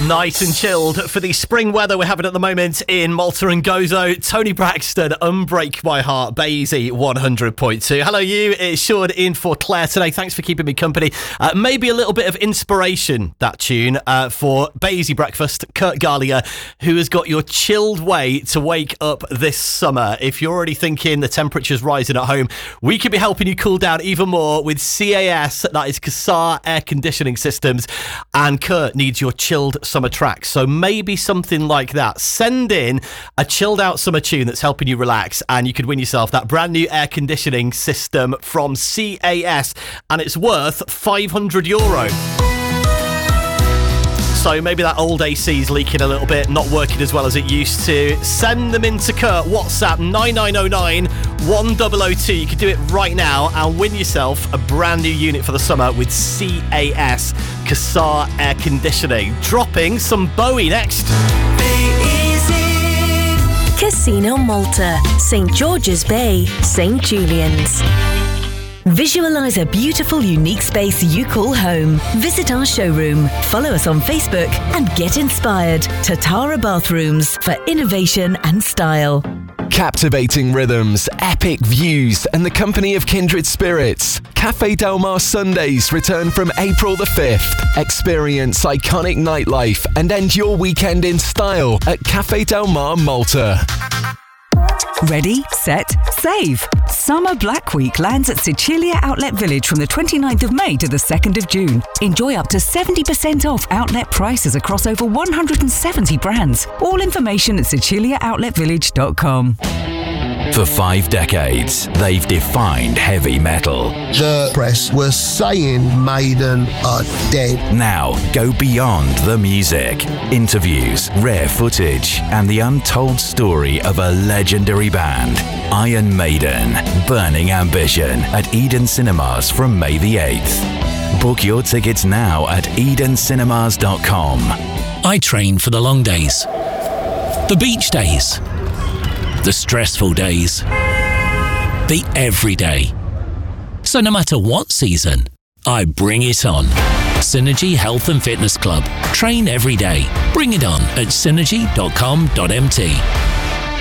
Nice and chilled for the spring weather we're having at the moment in Malta and Gozo. Tony Braxton, Unbreak My Heart, Basie 100.2. Hello you, it's Sean in for Claire today. Thanks for keeping me company. Maybe a little bit of inspiration, that tune, for Basie Breakfast, Kurt Galia, who has got your chilled way to wake up this summer. If you're already thinking the temperature's rising at home, we could be helping you cool down even more with CAS, that is Casar Air Conditioning Systems, and Kurt needs your chilled summer tracks. So maybe something like that. Send in a chilled out summer tune that's helping you relax, and you could win yourself that brand new air conditioning system from CAS, and it's worth €500. So maybe that old AC is leaking a little bit, not working as well as it used to. Send them in to Kurt. WhatsApp 9909 1002. You can do it right now and win yourself a brand new unit for the summer with CAS, Casar Air Conditioning. Dropping some Bowie next. Casino Malta, St George's Bay, St Julian's. Visualise a beautiful, unique space you call home. Visit our showroom, follow us on Facebook and get inspired. Tatara Bathrooms for innovation and style. Captivating rhythms, epic views and the company of kindred spirits. Cafe Del Mar Sundays return from April the 5th. Experience iconic nightlife and end your weekend in style at Cafe Del Mar Malta. Ready, set, save. Summer Black Week lands at Sicilia Outlet Village from the 29th of May to the 2nd of June. Enjoy up to 70% off outlet prices across over 170 brands. All information at siciliaoutletvillage.com. For 5 decades, they've defined heavy metal. The press was saying Maiden are dead. Now, go beyond the music. Interviews, rare footage, and the untold story of a legendary band. Iron Maiden, Burning Ambition at Eden Cinemas from May the 8th. Book your tickets now at edencinemas.com. I train for the long days, the beach days, the stressful days, the everyday. So no matter what season, I bring it on. Synergy Health and Fitness Club. Train every day. Bring it on at synergy.com.mt.